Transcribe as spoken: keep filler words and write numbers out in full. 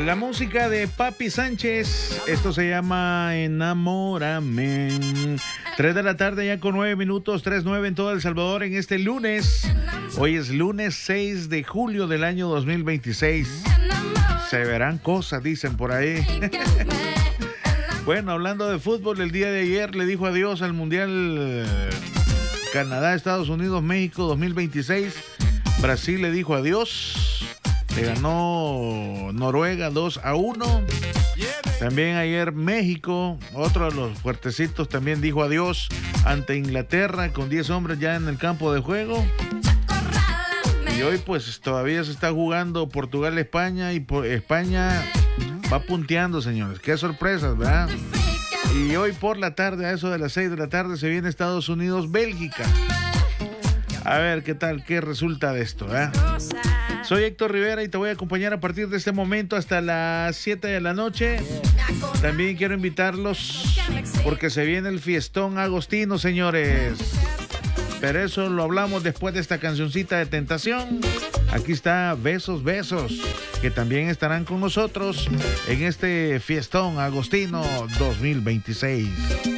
La música de Papi Sánchez, esto se llama Enamórame. Tres de la tarde ya con nueve minutos, tres nueve en todo El Salvador en este lunes. Hoy es lunes seis de julio del año dos mil veintiséis. Se verán cosas, dicen por ahí. Bueno, hablando de fútbol, el día de ayer le dijo adiós al Mundial Canadá, Estados Unidos, México dos mil veintiséis. Brasil le dijo adiós. Le ganó Noruega dos a uno. También ayer México, otro de los fuertecitos, también dijo adiós ante Inglaterra con diez hombres ya en el campo de juego. Y hoy pues todavía se está jugando Portugal-España y España va punteando, señores. Qué sorpresas, ¿verdad? Y hoy por la tarde, a eso de las seis de la tarde, se viene Estados Unidos-Bélgica. A ver qué tal, qué resulta de esto, ¿eh? Soy Héctor Rivera y te voy a acompañar a partir de este momento hasta las siete de la noche. También quiero invitarlos porque se viene el fiestón agostino, señores. Pero eso lo hablamos después de esta cancioncita de Tentación. Aquí está Besos, Besos, que también estarán con nosotros en este fiestón agostino dos mil veintiséis.